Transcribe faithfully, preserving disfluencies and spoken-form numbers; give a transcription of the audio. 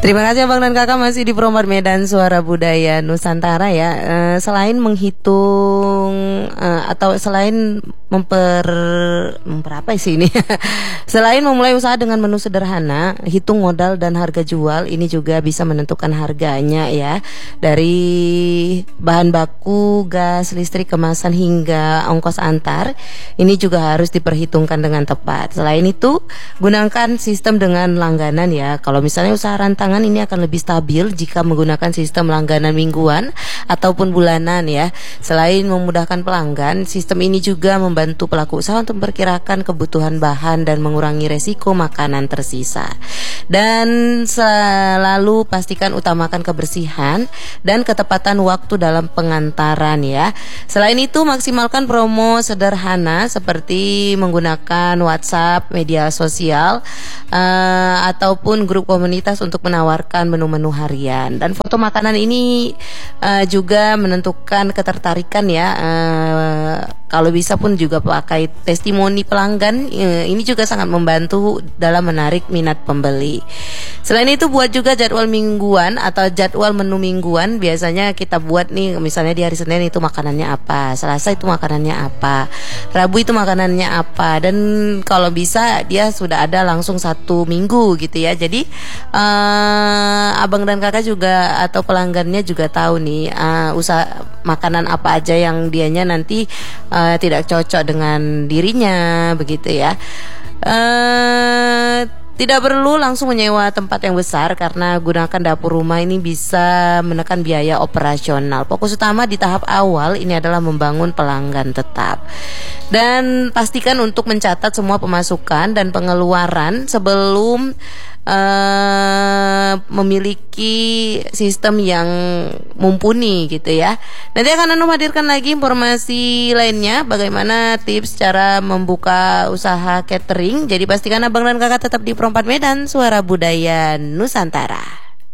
Terima kasih Abang dan Kakak masih di Prompat Medan Suara Budaya Nusantara ya. E, selain menghitung e, atau selain memper memper apa sih ini? Selain memulai usaha dengan menu sederhana, hitung modal dan harga jual, ini juga bisa menentukan harganya ya. Dari bahan baku, gas, listrik, kemasan hingga ongkos antar, ini juga harus diperhitungkan dengan tepat. Selain itu, gunakan sistem dengan langganan ya. Kalau misalnya usaha rantangan ini akan lebih stabil jika menggunakan sistem langganan mingguan ataupun bulanan ya. Selain memudahkan pelanggan, sistem ini juga membantu pelaku usaha untuk memperkirakan kebutuhan bahan dan mengurangi resiko makanan tersisa. Dan selalu pastikan utamakan kebersihan dan ketepatan waktu dalam pengantaran ya. Selain itu, maksimalkan promo sederhana seperti menggunakan WhatsApp, media sosial uh, ataupun grup komunitas untuk menawarkan menu-menu harian. Dan foto makanan ini uh, juga menentukan ketertarikan ya. Uh, kalau bisa pun juga pakai testimoni pelanggan. Uh, ini juga sangat membantu dalam menarik minat pembeli. Selain itu, buat juga jadwal mingguan atau jadwal menu mingguan. Biasanya kita buat nih, misalnya di hari Senin itu makanannya apa, Selasa itu makanannya apa, Rabu itu makanannya apa. Dan kalau bisa dia sudah ada langsung satu minggu gitu ya. Jadi uh, abang dan kakak juga atau pelanggannya juga tahu nih uh, usaha makanan apa aja yang dianya nanti uh, tidak cocok dengan dirinya begitu ya. Uh, Tidak perlu langsung menyewa tempat yang besar karena gunakan dapur rumah ini bisa menekan biaya operasional. Fokus utama di tahap awal ini adalah membangun pelanggan tetap. Dan pastikan untuk mencatat semua pemasukan dan pengeluaran sebelum uh, memiliki sistem yang mumpuni gitu ya. Nanti akan Anu hadirkan lagi informasi lainnya bagaimana tips cara membuka usaha catering. Jadi pastikan abang dan kakak tetap di Prompat Medan Suara Budaya Nusantara.